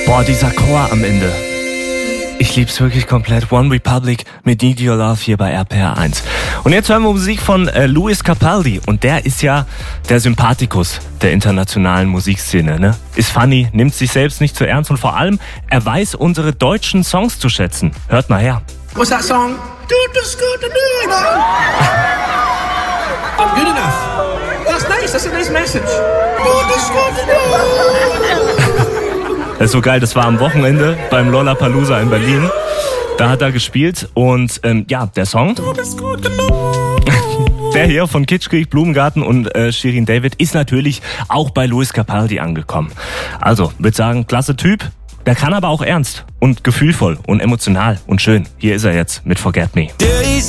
Boah, dieser Chor am Ende. Ich lieb's wirklich komplett. One Republic mit Need Your Love hier bei RPR 1. Und jetzt hören wir Musik von Lewis Capaldi. Und der ist ja der Sympathikus der internationalen Musikszene, ne? Ist funny, nimmt sich selbst nicht zu ernst und vor allem, er weiß unsere deutschen Songs zu schätzen. Hört mal her. What's that song? I'm good enough. That's nice, that's a nice message. Das ist so geil, das war am Wochenende beim Lollapalooza in Berlin. Da hat er gespielt und der Song, der hier von Kitschkrieg, Blumengarten und Shirin David ist natürlich auch bei Lewis Capaldi angekommen. Also, würde sagen, klasse Typ, der kann aber auch ernst und gefühlvoll und emotional und schön. Hier ist er jetzt mit Forget Me.